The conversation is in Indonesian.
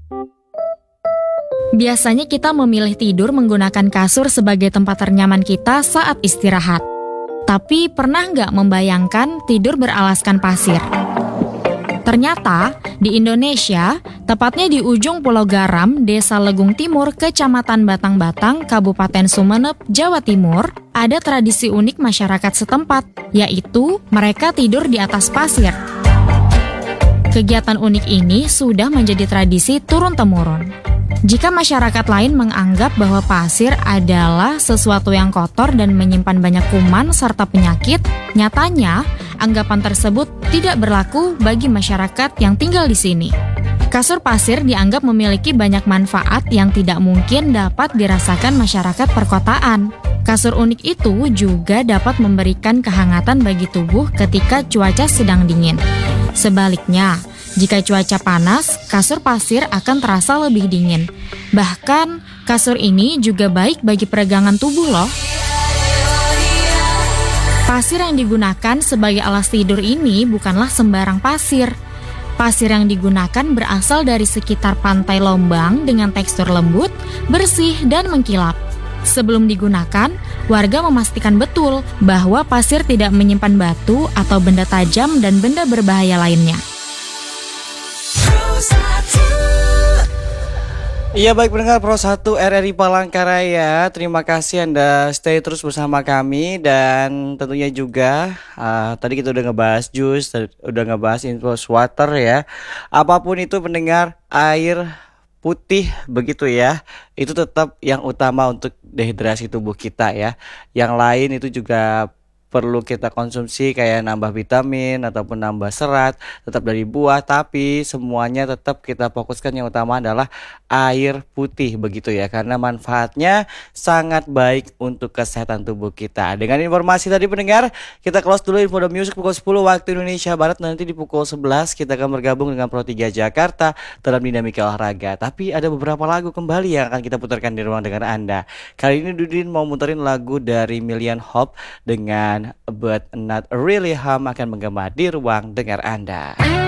Biasanya kita memilih tidur menggunakan kasur sebagai tempat ternyaman kita saat istirahat. Tapi pernah nggak membayangkan tidur beralaskan pasir? Ternyata, di Indonesia, tepatnya di ujung Pulau Garam, Desa Legung Timur, Kecamatan Batang-Batang, Kabupaten Sumeneb, Jawa Timur, ada tradisi unik masyarakat setempat, yaitu mereka tidur di atas pasir. Kegiatan unik ini sudah menjadi tradisi turun-temurun. Jika masyarakat lain menganggap bahwa pasir adalah sesuatu yang kotor dan menyimpan banyak kuman serta penyakit, nyatanya anggapan tersebut tidak berlaku bagi masyarakat yang tinggal di sini. Kasur pasir dianggap memiliki banyak manfaat yang tidak mungkin dapat dirasakan masyarakat perkotaan. Kasur unik itu juga dapat memberikan kehangatan bagi tubuh ketika cuaca sedang dingin. Sebaliknya, jika cuaca panas, kasur pasir akan terasa lebih dingin. Bahkan, kasur ini juga baik bagi peregangan tubuh loh. Pasir yang digunakan sebagai alas tidur ini bukanlah sembarang pasir. Pasir yang digunakan berasal dari sekitar pantai Lombang dengan tekstur lembut, bersih, dan mengkilap. Sebelum digunakan, warga memastikan betul bahwa pasir tidak menyimpan batu atau benda tajam dan benda berbahaya lainnya. Iya, baik pendengar Pro 1 RRI Palangkaraya, terima kasih Anda stay terus bersama kami. Dan tentunya juga tadi kita udah ngebahas jus, udah ngebahas infus water ya. Apapun itu pendengar, air putih begitu ya, itu tetap yang utama untuk dehidrasi tubuh kita ya. Yang lain itu juga perlu kita konsumsi kayak nambah vitamin ataupun nambah serat tetap dari buah, tapi semuanya tetap kita fokuskan yang utama adalah air putih begitu ya, karena manfaatnya sangat baik untuk kesehatan tubuh kita. Dengan informasi tadi pendengar, kita close dulu Info The Music pukul 10 waktu Indonesia Barat. Nanti di pukul 11 kita akan bergabung dengan Pro 3 Jakarta dalam dinamika olahraga. Tapi ada beberapa lagu kembali yang akan kita putarkan di ruang dengar Anda. Kali ini Dudin mau muterin lagu dari Million Hope dengan But Not Really Hum akan menggema di ruang dengar Anda.